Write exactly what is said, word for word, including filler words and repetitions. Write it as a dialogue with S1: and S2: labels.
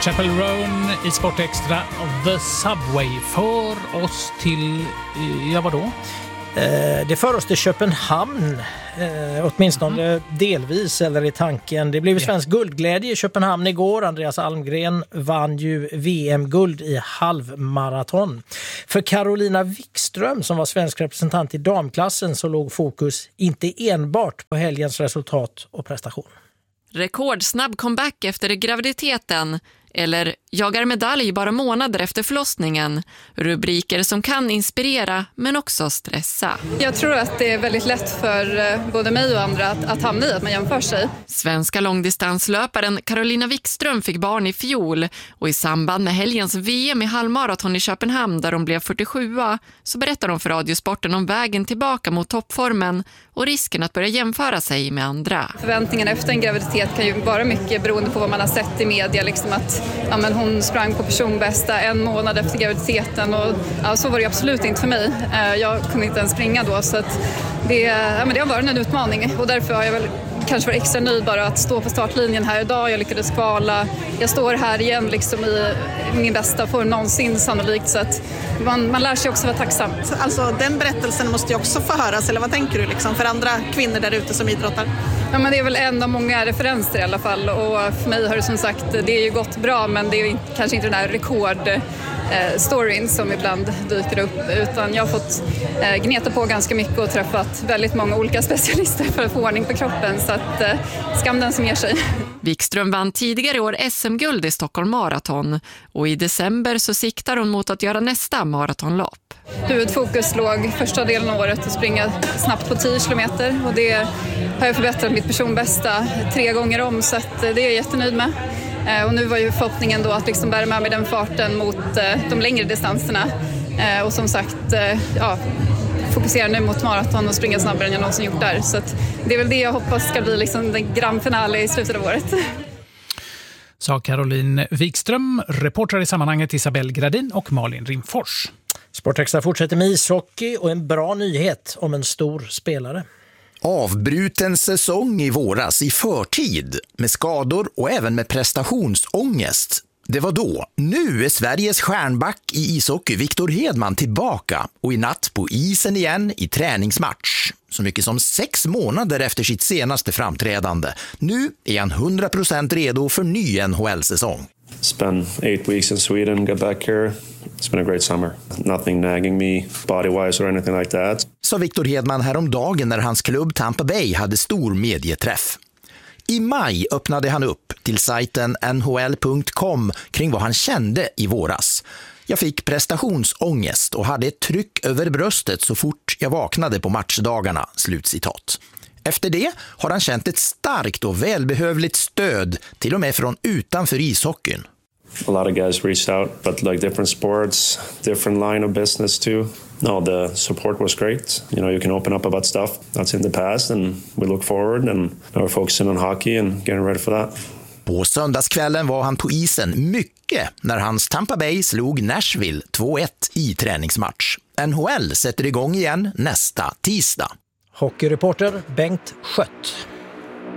S1: Chapel Roan i Sportextra The Subway för oss till, ja vadå?
S2: Eh, det för oss till Köpenhamn, eh, åtminstone mm. delvis eller i tanken. Det blev svensk yeah. guldglädje i Köpenhamn igår. Andreas Almgren vann ju V M-guld i halvmaraton. För Carolina Wikström som var svensk representant i damklassen så låg fokus inte enbart på helgens resultat och prestation.
S3: Rekordsnabb comeback efter graviditeten eller jagar medalj bara månader efter förlossningen. Rubriker som kan inspirera men också stressa.
S4: Jag tror att det är väldigt lätt för både mig och andra att, att hamna i att man jämför sig.
S3: Svenska långdistanslöparen Carolina Wikström fick barn i fjol och i samband med helgens V M i halvmaraton i Köpenhamn där hon blev fyrtiosjua så berättar hon för Radiosporten om vägen tillbaka mot toppformen och risken att börja jämföra sig med andra.
S4: Förväntningen efter en graviditet kan ju vara mycket beroende på vad man har sett i media. Liksom att ja, men hon sprang på personbästa en månad efter graviditeten och ja, så var det absolut inte för mig. Jag kunde inte ens springa då så att det, ja, men det har varit en utmaning och därför har jag väl kanske varit extra nöjd bara att stå på startlinjen här idag. Jag lyckades kvala. Jag står här igen liksom i min bästa form någonsin sannolikt så att man, man lär sig också vara tacksam.
S5: Alltså den berättelsen måste ju också få höras eller vad tänker du liksom för andra kvinnor där ute som idrottar?
S4: Ja men det är väl en av många referenser i alla fall och för mig har det som sagt det är ju gått bra men det är ju kanske inte den här rekord eh, storyn som ibland dyker upp utan jag har fått eh, gneta på ganska mycket och träffat väldigt många olika specialister för att få ordning på kroppen så att eh, skam den som ger sig.
S3: Wikström vann tidigare i år S M-guld i Stockholm Marathon och i december så siktar hon mot att göra nästa maratonlopp.
S4: Huvudfokus låg första delen av året att springa snabbt på tio kilometer och det har jag förbättrat mitt personbästa tre gånger om så att det är jag jättenöjd med. Och nu var ju förhoppningen då att liksom bära med mig den farten mot de längre distanserna och som sagt ja, fokusera nu mot maraton och springa snabbare än jag någonsin gjort där så att det är väl det jag hoppas ska bli liksom den grand finale i slutet av året.
S1: Sa Caroline Wikström, reporter i sammanhanget Isabelle Gradin och Malin Rimfors.
S2: Sportextra fortsätter med ishockey och en bra nyhet om en stor spelare.
S6: Avbruten säsong i våras i förtid med skador och även med prestationsångest. Det var då. Nu är Sveriges stjärnback i ishockey Victor Hedman tillbaka och i natt på isen igen i träningsmatch. Så mycket som sex månader efter sitt senaste framträdande. Nu är han hundra procent redo för ny N H L-säsong.
S7: Spent eight weeks in Sweden, got back here. It's been a great summer. Nothing nagging me body-wise or anything like that.
S6: Sa Victor Hedman häromdagen när hans klubb Tampa Bay hade stor medieträff. I maj öppnade han upp till sajten N H L punkt com kring vad han kände i våras. Jag fick prestationsångest och hade ett tryck över bröstet så fort jag vaknade på matchdagarna, slutcitat. Efter det har han känt ett starkt och välbehövligt stöd till och med från utanför ishockeyn.
S7: A lot of guys reached out, but like different sports, different line of business too. No, the support was great. You know, you can open up about stuff that's in the past and we look forward and now we're focusing on hockey and getting ready for that.
S6: På söndagskvällen var han på isen mycket när hans Tampa Bay slog Nashville två ett i träningsmatch. N H L sätter igång igen nästa tisdag.
S2: Hockeyreporter Bengt Skött.